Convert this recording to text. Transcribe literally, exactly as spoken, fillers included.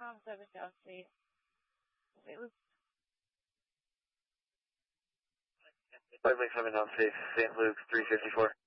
com seven South Street. Saint Luke's. five seven South Street, Saint Luke's three fifty-four.